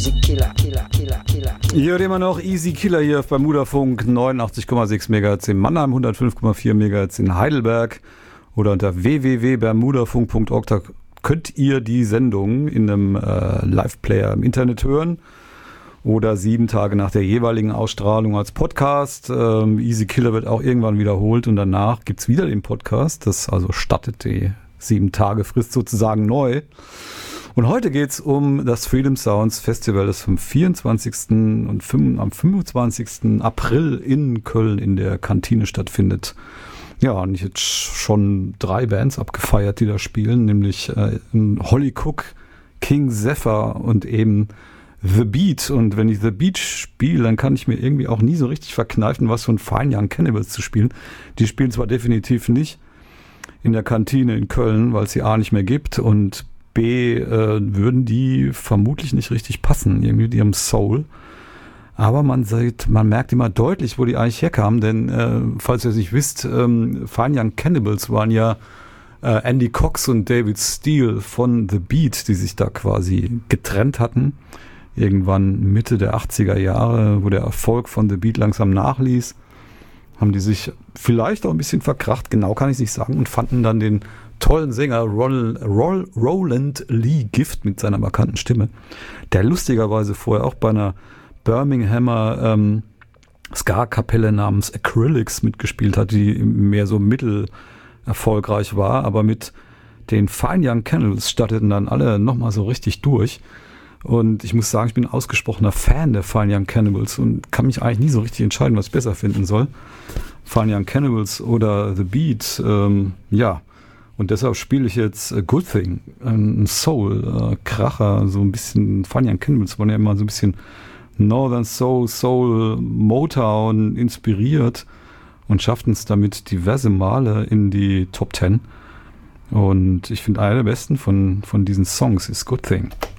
Easy Killer, Killer, Killer, Killer. Ihr hört immer noch Easy Killer hier auf Bermudafunk, 89,6 MHz in Mannheim, 105,4 MHz in Heidelberg oder unter www.bermudafunk.org. Da könnt ihr die Sendung in einem Live-Player im Internet hören oder 7 Tage nach der jeweiligen Ausstrahlung als Podcast. Easy Killer wird auch irgendwann wiederholt und danach gibt es wieder den Podcast. Das also startet die 7-Tage-Frist sozusagen neu. Und heute geht es um das Freedom Sounds Festival, das vom 24. und am 25. April in Köln in der Kantine stattfindet. Ja, und ich hätte schon 3 Bands abgefeiert, die da spielen, nämlich Holly Cook, King Zephyr und eben The Beat. Und wenn ich The Beat spiele, dann kann ich mir irgendwie auch nie so richtig verkneifen, was von Fine Young Cannibals zu spielen. Die spielen zwar definitiv nicht in der Kantine in Köln, weil es sie A nicht mehr gibt und B, würden die vermutlich nicht richtig passen, irgendwie die haben Soul. Aber man merkt immer deutlich, wo die eigentlich herkamen, denn falls ihr es nicht wisst, Fine Young Cannibals waren ja Andy Cox und David Steele von The Beat, die sich da quasi getrennt hatten. Irgendwann Mitte der 80er Jahre, wo der Erfolg von The Beat langsam nachließ, haben die sich vielleicht auch ein bisschen verkracht, genau kann ich nicht sagen, und fanden dann den tollen Sänger Roland Lee Gift mit seiner markanten Stimme, der lustigerweise vorher auch bei einer Birminghamer Ska-Kapelle namens Acrylics mitgespielt hat, die mehr so mittelerfolgreich war, aber mit den Fine Young Cannibals starteten dann alle nochmal so richtig durch. Und ich muss sagen, ich bin ein ausgesprochener Fan der Fine Young Cannibals und kann mich eigentlich nie so richtig entscheiden, was ich besser finden soll. Fine Young Cannibals oder The Beat, ja. Und deshalb spiele ich jetzt A Good Thing, ein Soul-Kracher, so ein bisschen, Fine Young Cannibals waren ja immer so ein bisschen Northern Soul, Motown inspiriert und schafften es damit diverse Male in die Top 10. Und ich finde, einer der besten von diesen Songs ist Good Thing.